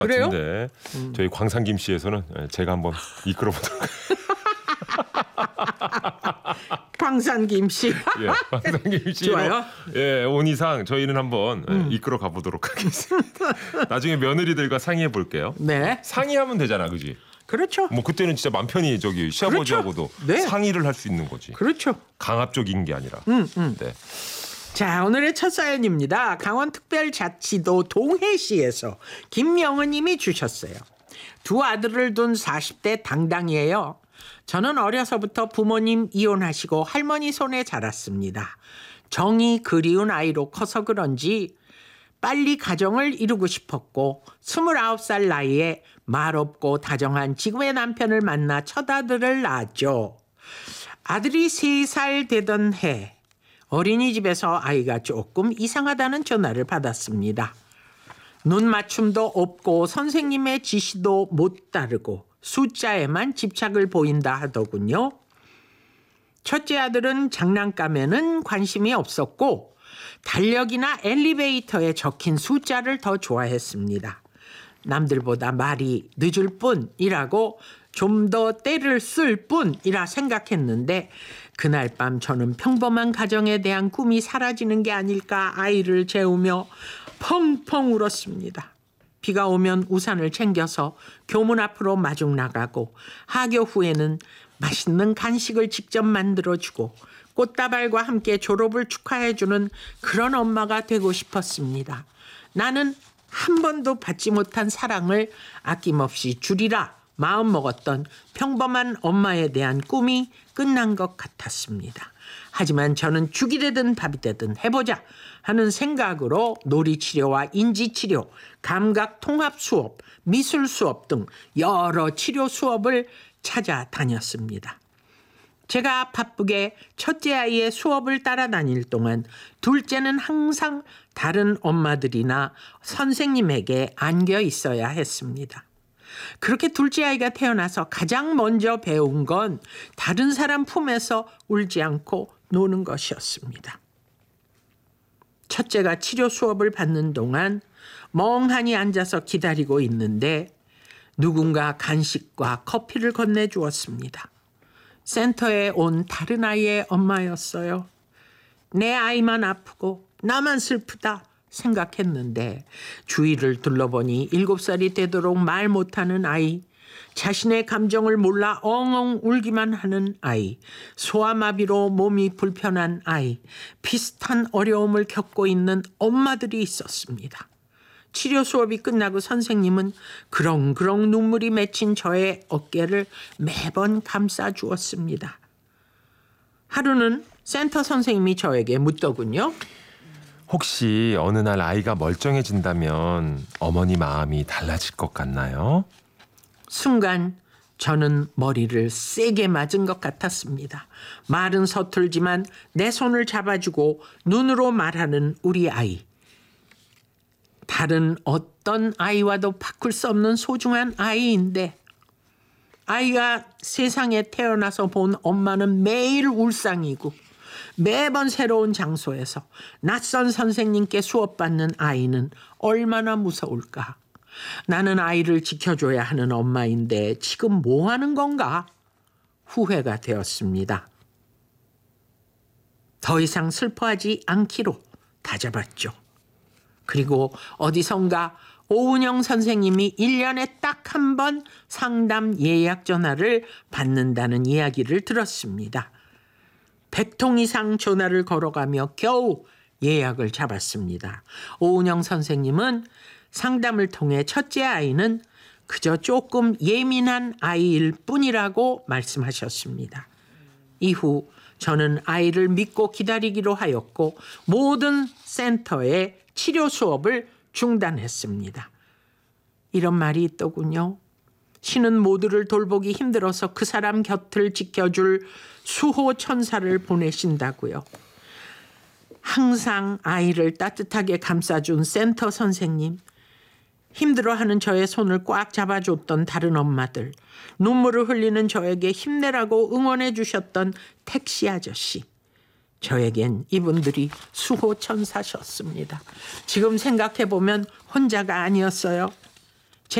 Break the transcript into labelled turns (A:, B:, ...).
A: 그래요?
B: 같은데 저희 광산김 씨에서는 제가 한번 이끌어 보도록
A: 광산김 씨.
B: 예, 광산김 씨
A: 좋아요.
B: 예, 온 이상 저희는 한번 이끌어 가보도록 하겠습니다. 나중에 며느리들과 상의해 볼게요.
A: 네.
B: 상의하면 되잖아, 그지?
A: 그렇죠.
B: 뭐 그때는 진짜 맘 편히 저기 시아버지하고도
A: 그렇죠. 네.
B: 상의를 할 수 있는 거지.
A: 그렇죠.
B: 강압적인 게 아니라. 네.
A: 자, 오늘의 첫 사연입니다. 강원특별자치도 동해시에서 김명은 님이 주셨어요. 두 아들을 둔 40대 당당이에요. 저는 어려서부터 부모님 이혼하시고 할머니 손에 자랐습니다. 정이 그리운 아이로 커서 그런지 빨리 가정을 이루고 싶었고 29살 나이에 말없고 다정한 지금의 남편을 만나 첫 아들을 낳았죠. 아들이 3살 되던 해 어린이집에서 아이가 조금 이상하다는 전화를 받았습니다. 눈 맞춤도 없고 선생님의 지시도 못 따르고 숫자에만 집착을 보인다 하더군요. 첫째 아들은 장난감에는 관심이 없었고 달력이나 엘리베이터에 적힌 숫자를 더 좋아했습니다. 남들보다 말이 늦을 뿐이라고 좀 더 때를 쓸 뿐이라 생각했는데 그날 밤 저는 평범한 가정에 대한 꿈이 사라지는 게 아닐까 아이를 재우며 펑펑 울었습니다. 비가 오면 우산을 챙겨서 교문 앞으로 마중 나가고 하교 후에는 맛있는 간식을 직접 만들어주고 꽃다발과 함께 졸업을 축하해주는 그런 엄마가 되고 싶었습니다. 나는 한 번도 받지 못한 사랑을 아낌없이 주리라 마음먹었던 평범한 엄마에 대한 꿈이 끝난 것 같았습니다. 하지만 저는 죽이 되든 밥이 되든 해보자 하는 생각으로 놀이치료와 인지치료, 감각통합 수업, 미술 수업 등 여러 치료 수업을 찾아다녔습니다. 제가 바쁘게 첫째 아이의 수업을 따라다닐 동안 둘째는 항상 다른 엄마들이나 선생님에게 안겨 있어야 했습니다. 그렇게 둘째 아이가 태어나서 가장 먼저 배운 건 다른 사람 품에서 울지 않고 노는 것이었습니다. 첫째가 치료 수업을 받는 동안 멍하니 앉아서 기다리고 있는데 누군가 간식과 커피를 건네주었습니다. 센터에 온 다른 아이의 엄마였어요. 내 아이만 아프고 나만 슬프다 생각했는데 주위를 둘러보니 7살이 되도록 말 못하는 아이, 자신의 감정을 몰라 엉엉 울기만 하는 아이, 소아마비로 몸이 불편한 아이, 비슷한 어려움을 겪고 있는 엄마들이 있었습니다. 치료 수업이 끝나고 선생님은 그렁그렁 눈물이 맺힌 저의 어깨를 매번 감싸 주었습니다. 하루는 센터 선생님이 저에게 묻더군요.
B: 혹시 어느 날 아이가 멀쩡해진다면 어머니 마음이 달라질 것 같나요?
A: 순간 저는 머리를 세게 맞은 것 같았습니다. 말은 서툴지만 내 손을 잡아주고 눈으로 말하는 우리 아이. 다른 어떤 아이와도 바꿀 수 없는 소중한 아이인데 아이가 세상에 태어나서 본 엄마는 매일 울상이고 매번 새로운 장소에서 낯선 선생님께 수업받는 아이는 얼마나 무서울까. 나는 아이를 지켜줘야 하는 엄마인데 지금 뭐 하는 건가? 후회가 되었습니다. 더 이상 슬퍼하지 않기로 다잡았죠. 그리고 어디선가 오은영 선생님이 1년에 딱 한 번 상담 예약 전화를 받는다는 이야기를 들었습니다. 100통 이상 전화를 걸어가며 겨우 예약을 잡았습니다. 오은영 선생님은 상담을 통해 첫째 아이는 그저 조금 예민한 아이일 뿐이라고 말씀하셨습니다. 이후 저는 아이를 믿고 기다리기로 하였고 모든 센터의 치료 수업을 중단했습니다. 이런 말이 있더군요. 신은 모두를 돌보기 힘들어서 그 사람 곁을 지켜줄 수호 천사를 보내신다고요. 항상 아이를 따뜻하게 감싸준 센터 선생님, 힘들어하는 저의 손을 꽉 잡아줬던 다른 엄마들, 눈물을 흘리는 저에게 힘내라고 응원해 주셨던 택시 아저씨, 저에겐 이분들이 수호 천사셨습니다. 지금 생각해보면 혼자가 아니었어요.